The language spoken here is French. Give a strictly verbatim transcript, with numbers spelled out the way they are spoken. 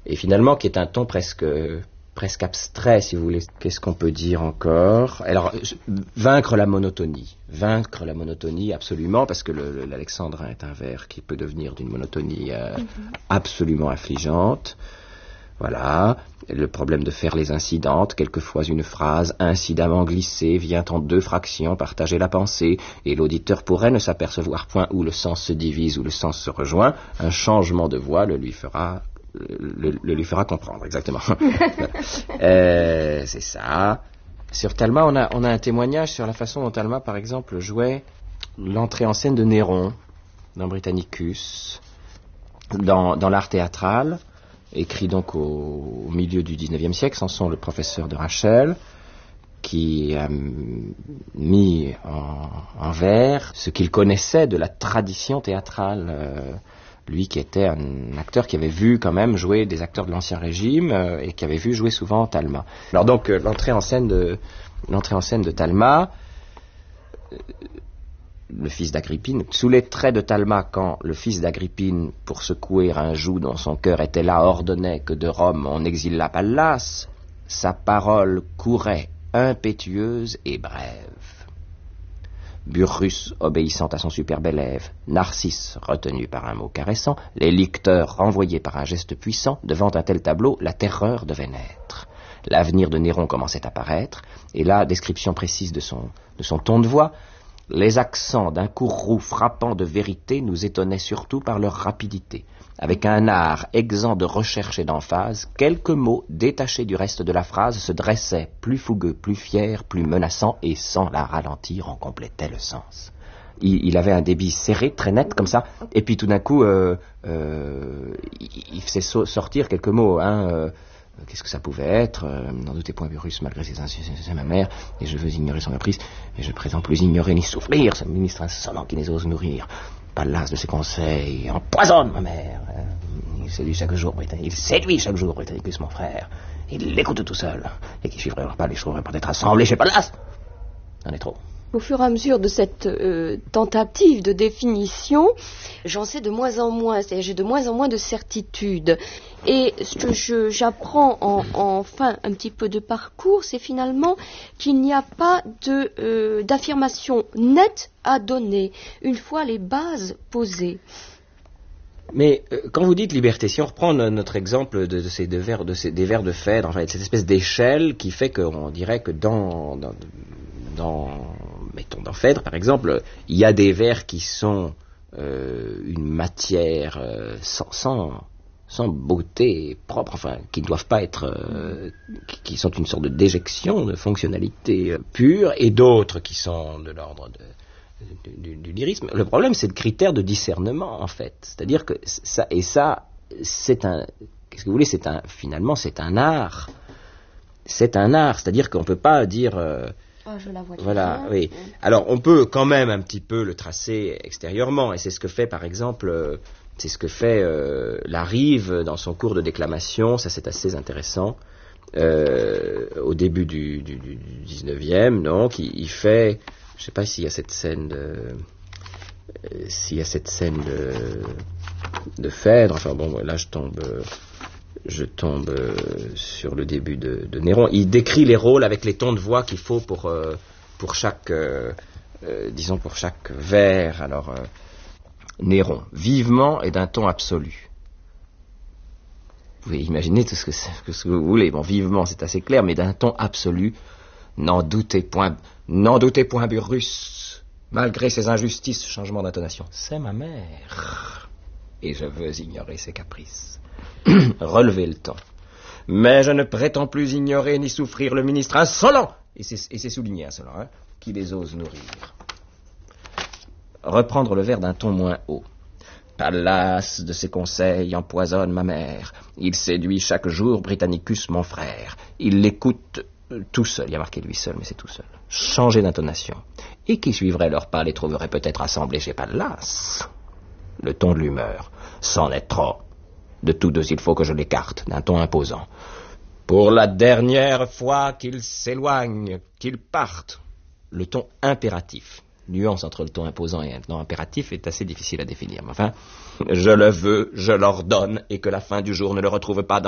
et finalement qui est un ton presque, presque abstrait, si vous voulez. Qu'est-ce qu'on peut dire encore? Alors, vaincre la monotonie. Vaincre la monotonie, absolument, parce que le, le, l'alexandrin est un vers qui peut devenir d'une monotonie euh, mm-hmm. absolument affligeante. Voilà, le problème de faire les incidentes, quelquefois une phrase incidemment glissée vient en deux fractions partager la pensée, et l'auditeur pourrait ne s'apercevoir point où le sens se divise, où le sens se rejoint, un changement de voix le lui fera, le, le lui fera comprendre, exactement. euh, c'est ça. Sur Talma, on a, on a un témoignage sur la façon dont Talma, par exemple, jouait l'entrée en scène de Néron, dans Britannicus, dans, dans l'art théâtral, écrit donc au, au milieu du dix-neuvième siècle. Samson, le professeur de Rachel, qui a mis en, en vers ce qu'il connaissait de la tradition théâtrale. Euh, lui qui était un acteur qui avait vu quand même jouer des acteurs de l'Ancien Régime euh, et qui avait vu jouer souvent Talma. Alors donc euh, l'entrée en scène de, l'entrée en scène de Talma, euh, le fils d'Agrippine, sous les traits de Talma, quand le fils d'Agrippine, pour secouer un joug dont son cœur était là, ordonnait que de Rome on exile la Pallas, sa parole courait impétueuse et brève. Burrus obéissant à son superbe élève, Narcisse retenu par un mot caressant, les licteurs renvoyés par un geste puissant, devant un tel tableau, la terreur devait naître. L'avenir de Néron commençait à paraître, et là, description précise de son, de son ton de voix. Les accents d'un courroux frappant de vérité nous étonnaient surtout par leur rapidité. Avec un art exempt de recherche et d'emphase, quelques mots détachés du reste de la phrase se dressaient, plus fougueux, plus fiers, plus menaçants, et sans la ralentir en complétaient le sens. Il, il avait un débit serré, très net, comme ça, et puis tout d'un coup, euh, euh, il, il faisait so- sortir quelques mots, hein, euh, qu'est-ce que ça pouvait être? euh, N'en doutez point, Burrus, malgré ses insuccès, c'est ma mère, et je veux ignorer son caprice, et je prétends plus ignorer ni souffrir, ce ministre insolent qui les ose nourrir. Pallas de ses conseils, empoisonne ma mère. Il séduit chaque jour, il séduit chaque jour, Britannicus, mon frère. Il l'écoute tout seul, et qui suivrait leur pas, les trouveraient peut-être assemblés chez Pallas. C'en est trop. Au fur et à mesure de cette euh, tentative de définition, j'en sais de moins en moins, c'est-à-dire j'ai de moins en moins de certitude. Et ce que je, j'apprends en, en fin un petit peu de parcours, c'est finalement qu'il n'y a pas de, euh, d'affirmation nette à donner, une fois les bases posées. Mais euh, quand vous dites liberté, si on reprend no- notre exemple de, de ces deux vers, de ces, des vers de Phèdre, enfin, cette espèce d'échelle qui fait qu'on dirait que dans, dans, dans mettons dans Phèdre par exemple, il y a des vers qui sont euh, une matière euh, sans, sans, sans beauté propre, enfin qui ne doivent pas être, euh, qui, qui sont une sorte de déjection de fonctionnalité euh, pure, et d'autres qui sont de l'ordre de Du, du, du lyrisme. Le problème, c'est le critère de discernement, en fait. C'est-à-dire que ça, et ça, c'est un, qu'est-ce que vous voulez, c'est un, finalement, c'est un art. C'est un art, c'est-à-dire qu'on ne peut pas dire, euh, oh, je la vois voilà, bien. oui. Alors, on peut quand même un petit peu le tracer extérieurement, et c'est ce que fait, par exemple, euh, c'est ce que fait euh, Larive dans son cours de déclamation, ça c'est assez intéressant. Euh, au début du, du, du dix-neuvième, donc, il, il fait, je ne sais pas s'il y a cette scène de, euh, s'il y a cette scène de, de Phèdre. Enfin bon, là je tombe, je tombe euh, sur le début de, de Néron. Il décrit les rôles avec les tons de voix qu'il faut pour euh, pour chaque, euh, euh, disons pour chaque vers. Alors euh, Néron, vivement et d'un ton absolu. Vous pouvez imaginer tout ce que, c'est, ce que vous voulez. Bon, vivement, c'est assez clair, mais d'un ton absolu. N'en doutez point, n'en doutez point, Burrus, malgré ses injustices, changement d'intonation. C'est ma mère, et je veux ignorer ses caprices. Relevez le ton. Mais je ne prétends plus ignorer ni souffrir le ministre insolent, et c'est, et c'est souligné insolent, hein, qui les ose nourrir. Reprendre le vers d'un ton moins haut. Pallas de ses conseils empoisonne ma mère. Il séduit chaque jour Britannicus, mon frère. Il l'écoute euh, tout seul. Il y a marqué lui seul, mais c'est tout seul. Changer d'intonation. Et qui suivrait leur pas les trouverait peut-être assemblés chez Pallas. Le ton de l'humeur. C'en est trop. De tous deux, il faut que je l'écarte, d'un ton imposant. Pour la dernière fois qu'il s'éloigne, qu'il parte. Le ton impératif. Nuance entre le ton imposant et un ton impératif est assez difficile à définir. Mais enfin, je le veux, je l'ordonne, et que la fin du jour ne le retrouve pas dans